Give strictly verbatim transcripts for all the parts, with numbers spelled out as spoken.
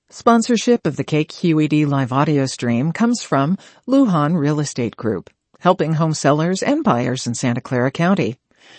Sponsorship of the K Q E D live audio stream comes from Lujan Real Estate Group, helping home sellers and buyers in Santa Clara County.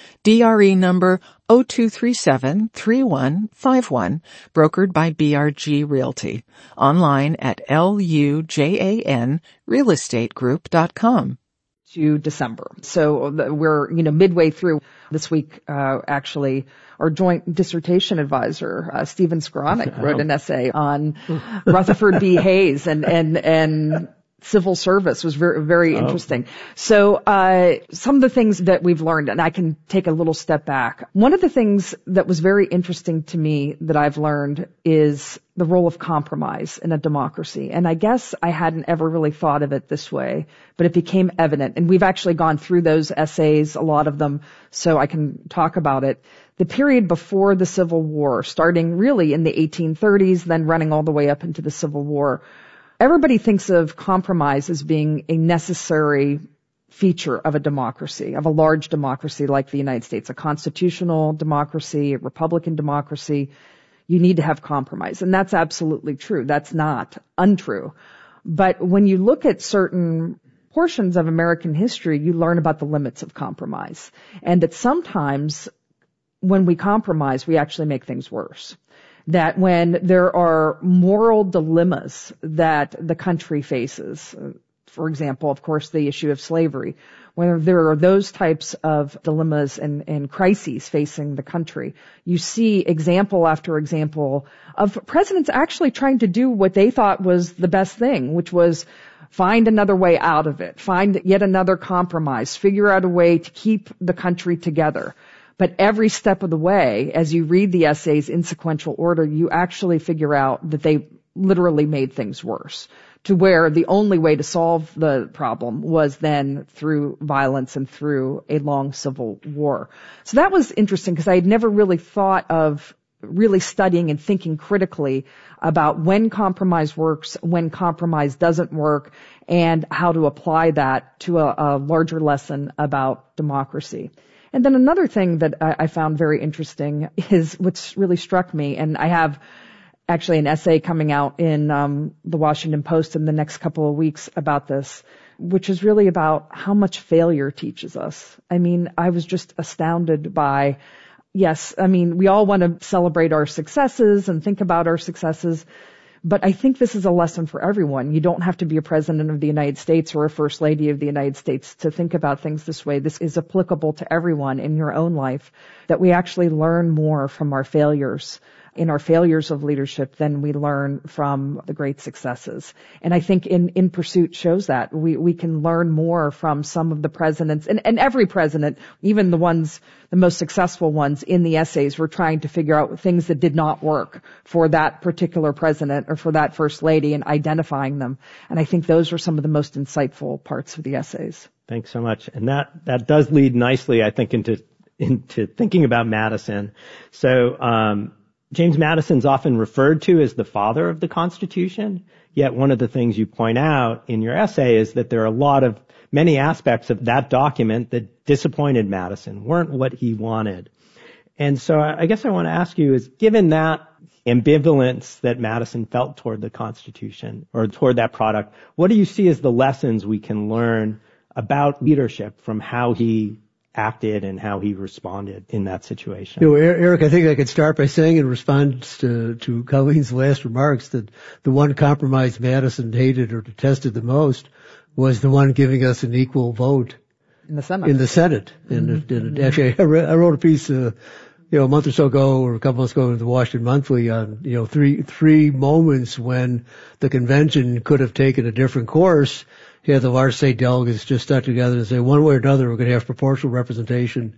D R E number zero two three seven three one five one, brokered by B R G Realty. Online at L U J A N real estate group dot com. To December. So we're, you know, midway through this week. Uh, actually, our joint dissertation advisor, uh, Stephen Skowronek, wrote an essay on Rutherford B. Hayes and, and, and civil service. Was very, very interesting. Oh. So, uh, some of the things that we've learned, and I can take a little step back. One of the things that was very interesting to me that I've learned is the role of compromise in a democracy. And I guess I hadn't ever really thought of it this way, but it became evident. And we've actually gone through those essays, a lot of them, so I can talk about it. The period before the Civil War, starting really in the eighteen thirties, then running all the way up into the Civil War, everybody thinks of compromise as being a necessary feature of a democracy, of a large democracy like the United States, a constitutional democracy, a republican democracy. You need to have compromise. And that's absolutely true. That's not untrue. But when you look at certain portions of American history, you learn about the limits of compromise. And that sometimes when we compromise, we actually make things worse. That when there are moral dilemmas that the country faces, for example, of course, the issue of slavery, when there are those types of dilemmas and, and crises facing the country, you see example after example of presidents actually trying to do what they thought was the best thing, which was find another way out of it, find yet another compromise, figure out a way to keep the country together. But every step of the way, as you read the essays in sequential order, you actually figure out that they literally made things worse, to where the only way to solve the problem was then through violence and through a long civil war. So that was interesting because I had never really thought of really studying and thinking critically about when compromise works, when compromise doesn't work, and how to apply that to a, a larger lesson about democracy. And then another thing that I, I found very interesting is what's really struck me, and I have actually an essay coming out in um, the Washington Post in the next couple of weeks about this, which is really about how much failure teaches us. I mean, I was just astounded by, yes, I mean, we all want to celebrate our successes and think about our successes, but I think this is a lesson for everyone. You don't have to be a president of the United States or a first lady of the United States to think about things this way. This is applicable to everyone in your own life, that we actually learn more from our failures, in our failures of leadership, than we learn from the great successes. And I think in, in Pursuit shows that. We, we can learn more from some of the presidents, and, and every president, even the ones, the most successful ones in the essays, were trying to figure out things that did not work for that particular president or for that first lady and identifying them. And I think those are some of the most insightful parts of the essays. Thanks so much. And that, that does lead nicely, I think, into, into thinking about Madison. So, um, James Madison's often referred to as the father of the Constitution, yet one of the things you point out in your essay is that there are a lot of, many aspects of that document that disappointed Madison, weren't what he wanted. And so I guess I want to ask you is, given that ambivalence that Madison felt toward the Constitution, or toward that product, what do you see as the lessons we can learn about leadership from how he acted and how he responded in that situation? You know, Eric, I think I could start by saying in response to, to Colleen's last remarks that the one compromise Madison hated or detested the most was the one giving us an equal vote in the Senate. In the Senate. Mm-hmm. And, and actually, I wrote a piece, uh, you know, a month or so ago, or a couple months ago, in the Washington Monthly on, you know, three three moments when the convention could have taken a different course. Had the large state delegates just stuck together and say, one way or another, we're going to have proportional representation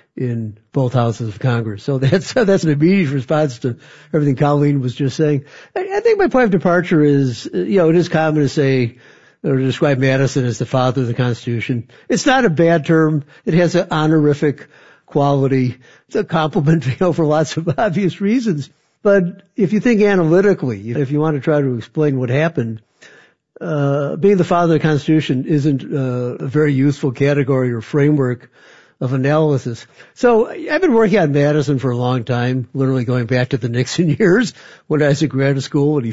in both houses of Congress. So that's that's an immediate response to everything Colleen was just saying. I, I think my point of departure is, you know, it is common to say or to describe Madison as the father of the Constitution. It's not a bad term. It has an honorific quality. It's a compliment, you know, for lots of obvious reasons. But if you think analytically, if you want to try to explain what happened, Uh, being the father of the Constitution isn't uh, a very useful category or framework of analysis. So I've been working on Madison for a long time, literally going back to the Nixon years when I was at graduate school, when he